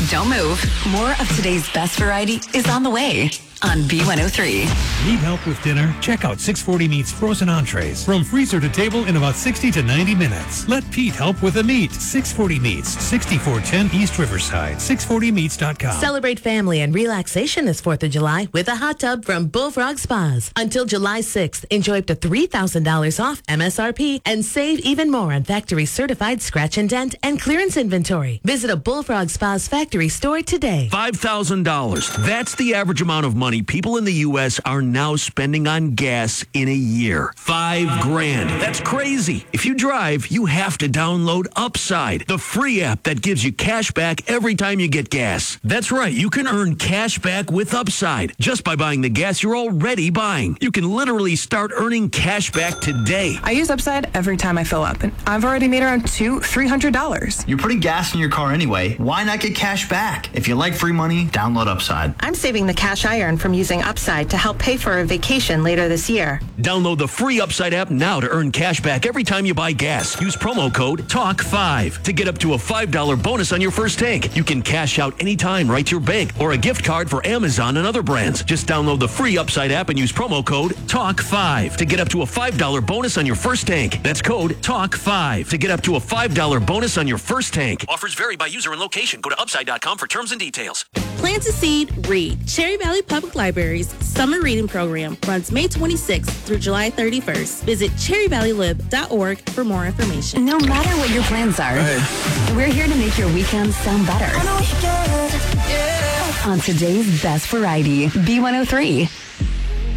Don't move. More of today's best variety is on the way on B103. Need help with dinner? Check out 640 Meats frozen entrees. From freezer to table in about 60 to 90 minutes. Let Pete help with the meat. 640 Meats, 6410 East Riverside. 640meats.com. Celebrate family and relaxation this 4th of July with a hot tub from Bullfrog Spas. Until July 6th, enjoy up to $3,000 off MSRP and save even more on factory certified scratch and dent and clearance inventory. Visit a Bullfrog Spas factory store today. $5,000. That's the average amount of money people in the U.S. are now spending on gas in a year. $5,000. That's crazy. If you drive, you have to download Upside, the free app that gives you cash back every time you get gas. That's right. You can earn cash back with Upside just by buying the gas you're already buying. You can literally start earning cash back today. I use Upside every time I fill up, and I've already made around $300. You're putting gas in your car anyway. Why not get cash back? If you like free money, download Upside. I'm saving the cash I earn from using Upside to help pay for a vacation later this year. Download the free Upside app now to earn cash back every time you buy gas. Use promo code TALK5 to get up to a $5 bonus on your first tank. You can cash out anytime right to your bank or a gift card for Amazon and other brands. Just download the free Upside app and use promo code TALK5 to get up to a $5 bonus on your first tank. That's code TALK5 to get up to a $5 bonus on your first tank. Offers vary by user and location. Go to upside.com for terms and details. Plant a seed, read. Cherry Valley Public Library's summer reading program runs May 26th through July 31st. Visit cherryvalleylib.org for more information. No matter what your plans are, we're here to make your weekends sound better. On today's best variety, B103.